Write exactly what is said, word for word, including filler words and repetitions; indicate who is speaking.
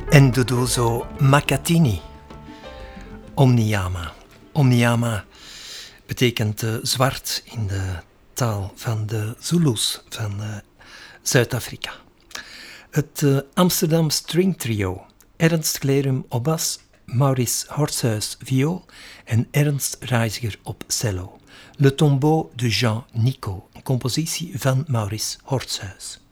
Speaker 1: En Duduzo Makatini. Omniyama. Omniyama betekent uh, zwart in de taal van de Zulus van uh, Zuid-Afrika. Het uh, Amsterdam String Trio. Ernst Klerum op bas, Maurice Hortshuis viool en Ernst Reiziger op cello. Le Tombeau de Jean Nicot, een compositie van Maurice Hortshuis.